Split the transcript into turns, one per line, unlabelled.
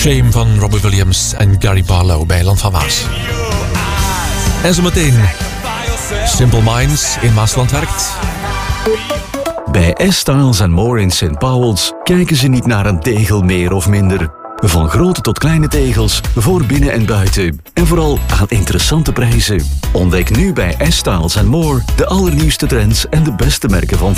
Shame van Robbie Williams en Gary Barlow bij Land van Waas. En zometeen Simple Minds in Maasland werkt.
Bij S-Styles & More in St. Paul's kijken ze niet naar een tegel meer of minder. Van grote tot kleine tegels, voor binnen en buiten. En vooral aan interessante prijzen. Ontdek nu bij S-Styles & More de allernieuwste trends en de beste merken van